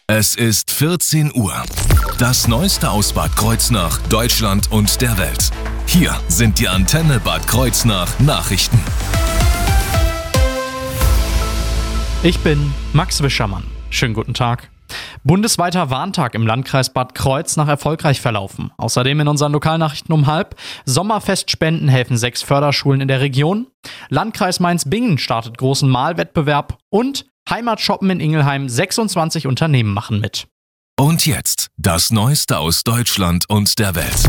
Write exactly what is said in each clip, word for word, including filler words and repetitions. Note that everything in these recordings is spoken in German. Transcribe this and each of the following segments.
Es ist vierzehn Uhr. Das Neueste aus Bad Kreuznach, Deutschland und der Welt. Hier sind die Antenne Bad Kreuznach Nachrichten. Ich bin Max Wischermann. Schönen guten Tag. Bundesweiter Warntag im Landkreis Bad Kreuznach erfolgreich verlaufen. Außerdem in unseren Lokalnachrichten um halb. Sommerfestspenden helfen sechs Förderschulen in der Region. Landkreis Mainz-Bingen startet großen Malwettbewerb. Und Heimatshoppen in Ingelheim, sechsundzwanzig Unternehmen machen mit. Und jetzt das Neueste aus Deutschland und der Welt.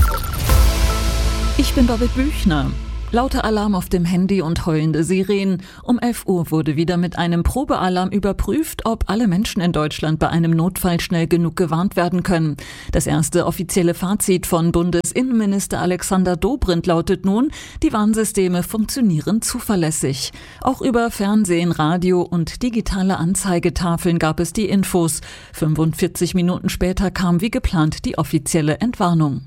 Ich bin Babette Büchner. Lauter Alarm auf dem Handy und heulende Sirenen. Um elf Uhr wurde wieder mit einem Probealarm überprüft, ob alle Menschen in Deutschland bei einem Notfall schnell genug gewarnt werden können. Das erste offizielle Fazit von Bundesinnenminister Alexander Dobrindt lautet nun, die Warnsysteme funktionieren zuverlässig. Auch über Fernsehen, Radio und digitale Anzeigetafeln gab es die Infos. fünfundvierzig Minuten später kam wie geplant die offizielle Entwarnung.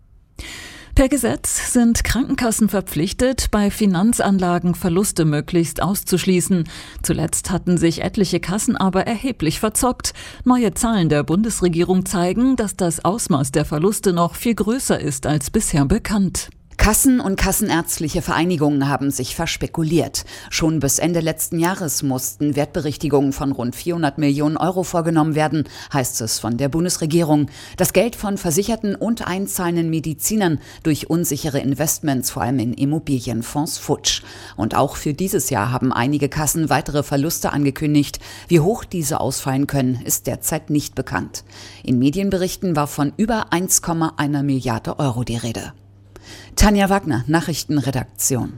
Per Gesetz sind Krankenkassen verpflichtet, bei Finanzanlagen Verluste möglichst auszuschließen. Zuletzt hatten sich etliche Kassen aber erheblich verzockt. Neue Zahlen der Bundesregierung zeigen, dass das Ausmaß der Verluste noch viel größer ist als bisher bekannt. Kassen und kassenärztliche Vereinigungen haben sich verspekuliert. Schon bis Ende letzten Jahres mussten Wertberichtigungen von rund vierhundert Millionen Euro vorgenommen werden, heißt es von der Bundesregierung. Das Geld von versicherten und einzahlenden Medizinern durch unsichere Investments, vor allem in Immobilienfonds, futsch. Und auch für dieses Jahr haben einige Kassen weitere Verluste angekündigt. Wie hoch diese ausfallen können, ist derzeit nicht bekannt. In Medienberichten war von über eins Komma eins Milliarde Euro die Rede. Tanja Wagner, Nachrichtenredaktion.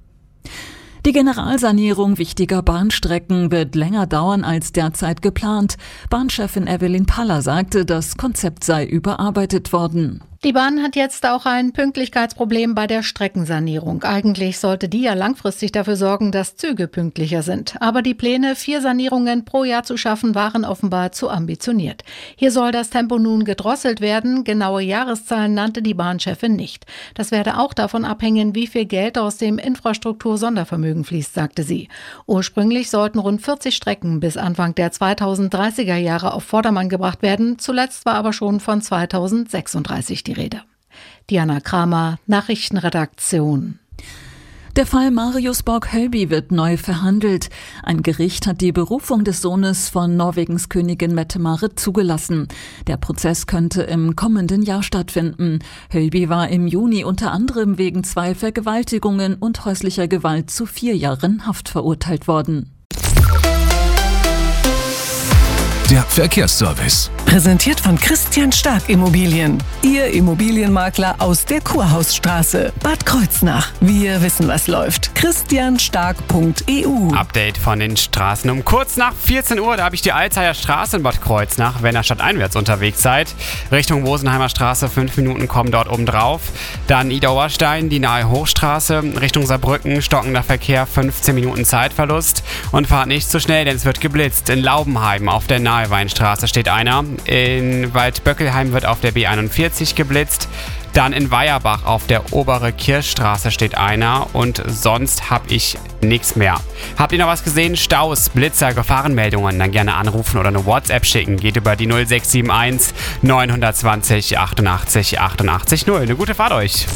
Die Generalsanierung wichtiger Bahnstrecken wird länger dauern als derzeit geplant. Bahnchefin Evelyn Paller sagte, das Konzept sei überarbeitet worden. Die Bahn hat jetzt auch ein Pünktlichkeitsproblem bei der Streckensanierung. Eigentlich sollte die ja langfristig dafür sorgen, dass Züge pünktlicher sind. Aber die Pläne, vier Sanierungen pro Jahr zu schaffen, waren offenbar zu ambitioniert. Hier soll das Tempo nun gedrosselt werden. Genaue Jahreszahlen nannte die Bahnchefin nicht. Das werde auch davon abhängen, wie viel Geld aus dem Infrastruktur-Sondervermögen fließt, sagte sie. Ursprünglich sollten rund vierzig Strecken bis Anfang der zweitausenddreißiger Jahre auf Vordermann gebracht werden. Zuletzt war aber schon von zweitausendsechsunddreißig die Rede. Diana Kramer, Nachrichtenredaktion. Der Fall Marius Borg-Hölby wird neu verhandelt. Ein Gericht hat die Berufung des Sohnes von Norwegens Königin Mette-Marit zugelassen. Der Prozess könnte im kommenden Jahr stattfinden. Hölby war im Juni unter anderem wegen zwei Vergewaltigungen und häuslicher Gewalt zu vier Jahren Haft verurteilt worden. Der Verkehrsservice. Präsentiert von Christian Stark Immobilien. Ihr Immobilienmakler aus der Kurhausstraße. Bad Kreuznach. Wir wissen, was läuft. christian stark punkt e u. Update von den Straßen. Um kurz nach vierzehn Uhr, da habe ich die Alzheimer Straße in Bad Kreuznach, wenn ihr stadteinwärts unterwegs seid. Richtung Wosenheimer Straße, fünf Minuten kommen dort oben drauf. Dann Ida-Oberstein, die nahe Hochstraße. Richtung Saarbrücken, stockender Verkehr, fünfzehn Minuten Zeitverlust. Und fahrt nicht zu schnell, denn es wird geblitzt. In Laubenheim auf der nahe Weinstraße steht einer. In Waldböckelheim wird auf der B einundvierzig geblitzt. Dann in Weierbach auf der Obere Kirchstraße steht einer. Und sonst habe ich nichts mehr. Habt ihr noch was gesehen? Staus, Blitzer, Gefahrenmeldungen? Dann gerne anrufen oder eine WhatsApp schicken. Geht über die null sechs sieben eins neun zwei null achtundachtzig achtundachtzig null. Eine gute Fahrt euch.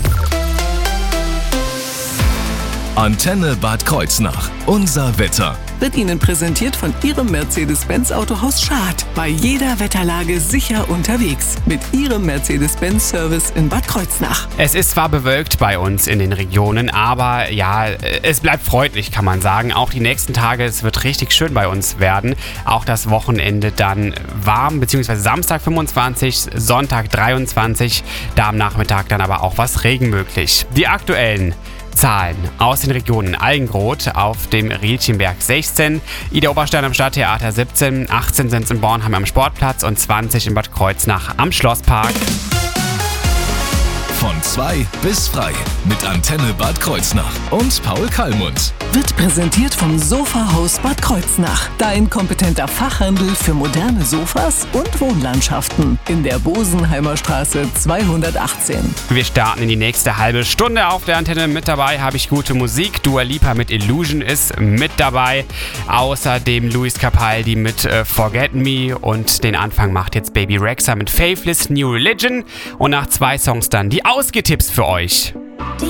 Antenne Bad Kreuznach. Unser Wetter. Wird Ihnen präsentiert von Ihrem Mercedes-Benz Autohaus Schad. Bei jeder Wetterlage sicher unterwegs. Mit Ihrem Mercedes-Benz-Service in Bad Kreuznach. Es ist zwar bewölkt bei uns in den Regionen, aber ja, es bleibt freundlich, kann man sagen. Auch die nächsten Tage, es wird richtig schön bei uns werden. Auch das Wochenende dann warm, beziehungsweise Samstag fünfundzwanzig, Sonntag dreiundzwanzig. Da am Nachmittag dann aber auch was Regen möglich. Die aktuellen Zahlen aus den Regionen: Algengroth auf dem Rielchenberg sechzehn, Ida-Oberstein am Stadttheater siebzehn, achtzehn sind es in Bornheim am Sportplatz und zwanzig in Bad Kreuznach am Schlosspark. Von zwei bis frei mit Antenne Bad Kreuznach und Paul Kallmund. Wird präsentiert vom Sofahaus Bad Kreuznach. Dein kompetenter Fachhandel für moderne Sofas und Wohnlandschaften. In der Bosenheimer Straße zweihundertachtzehn. Wir starten in die nächste halbe Stunde auf der Antenne. Mit dabei habe ich gute Musik. Dua Lipa mit Illusion ist mit dabei. Außerdem Luis Capaldi mit äh, Forget Me. Und den Anfang macht jetzt Baby Rexha mit Faithless New Religion. Und nach zwei Songs dann die Ausgetipps für euch.